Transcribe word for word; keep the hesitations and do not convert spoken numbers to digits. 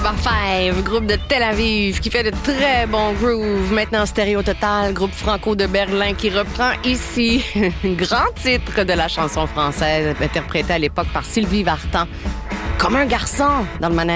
Number five, groupe de Tel Aviv qui fait de très bons grooves. Maintenant, Stéréo Total, groupe franco de Berlin qui reprend ici un grand titre de la chanson française interprété à l'époque par Sylvie Vartan. Comme un garçon dans le manège.